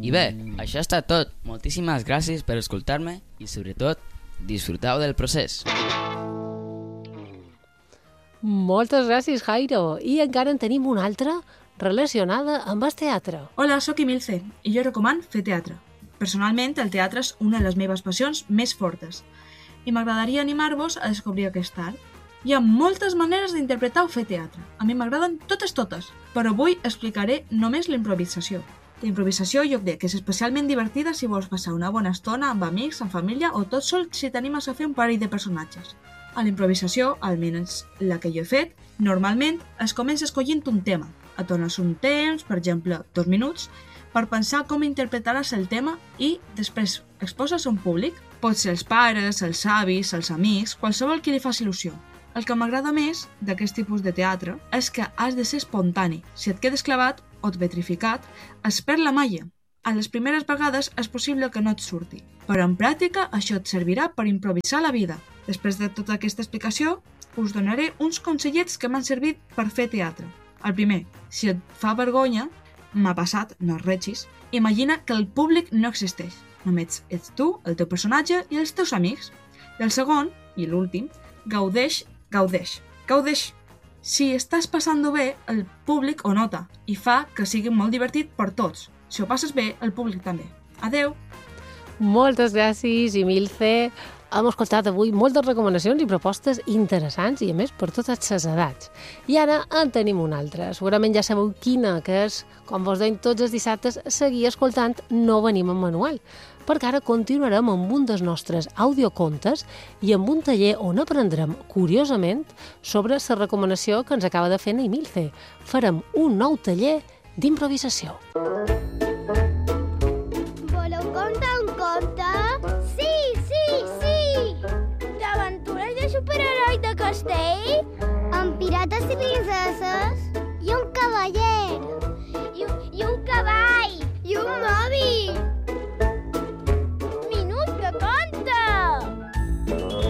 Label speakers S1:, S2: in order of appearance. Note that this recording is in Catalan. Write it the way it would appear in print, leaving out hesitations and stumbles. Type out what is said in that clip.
S1: I bé, això ha estat tot. Moltíssimes gràcies per escoltar-me i, sobretot, disfruteu del procés.
S2: Moltes gràcies, Jairo. I encara en tenim una altra relacionada amb el teatre.
S3: Hola, sóc Emilce i jo recomano fer teatre. Personalment, el teatre és una de les meves passions més fortes i m'agradaria animar-vos a descobrir aquest art. Hi ha moltes maneres d'interpretar o fer teatre. A mi m'agraden totes, però avui explicaré només la improvisació. La improvisació jo crec que és especialment divertida si vols passar una bona estona amb amics, amb família o tot sol si t'animes a fer un parell de personatges. A la improvisació, almenys la que jo he fet, normalment es comença escollint un tema. Et dones un temps, per exemple 2 minuts, per pensar com interpretaràs el tema i després exposes a un públic. Pot ser els pares, els avis, els amics, qualsevol qui li faci il·lusió. El que m'agrada més d'aquest tipus de teatre és que has de ser espontani. Si et quedes clavat o petrificat, es perd la màgia. A les primeres vegades és possible que no et surti, però en pràctica això et servirà per improvisar la vida. Després de tota aquesta explicació, us donaré uns consellets que m'han servit per fer teatre. El primer, si et fa vergonya, m'ha passat, no es regis, imagina que el públic no existeix. Només ets tu, el teu personatge i els teus amics. I el segon, i l'últim, gaudeix. Si estàs passant-ho bé, el públic ho nota i fa que sigui molt divertit per tots. Si ho passes bé, el públic també. Adeu!
S2: Moltes gràcies, Emilce. Hem escoltat avui moltes recomanacions i propostes interessants i, a més, per totes les edats. I ara en tenim una altra. Segurament ja sabeu quina, que és, com vos deim tots els dissabtes, seguir escoltant No venim en manual, perquè ara continuarem amb un dels nostres audiocontes i amb un taller on aprendrem, curiosament, sobre la recomanació que ens acaba de fer Emilce. Farem un nou taller d'improvisació.
S4: Voleu contar un conte? Sí! D'aventures de superheroi de castell? Amb pirates i princeses?